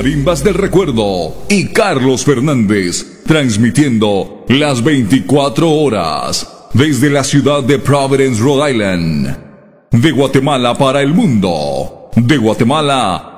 Marimbas del Recuerdo y Carlos Fernández, transmitiendo las 24 horas desde la ciudad de Providence, Rhode Island. De Guatemala para el mundo. De Guatemala